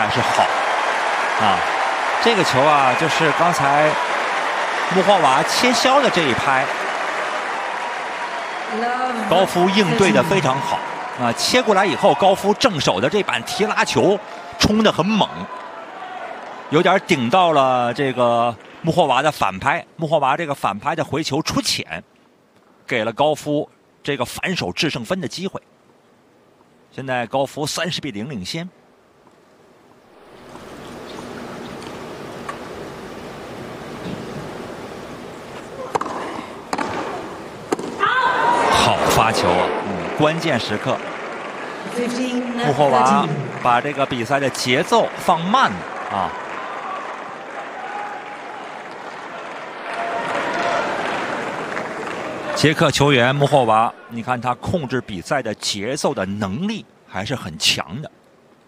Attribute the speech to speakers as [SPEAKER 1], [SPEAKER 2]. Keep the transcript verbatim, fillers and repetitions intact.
[SPEAKER 1] 还是好啊。这个球啊，就是刚才穆霍娃切削的这一拍，高夫应对的非常好啊。切过来以后，高夫正手的这板提拉球冲得很猛，有点顶到了这个穆霍娃的反拍。穆霍娃这个反拍的回球出浅，给了高夫这个反手制胜分的机会。现在高夫三十比零领先。好发球啊！嗯，关键时刻，穆霍娃把这个比赛的节奏放慢了啊。捷克球员穆霍娃，你看他控制比赛的节奏的能力还是很强的。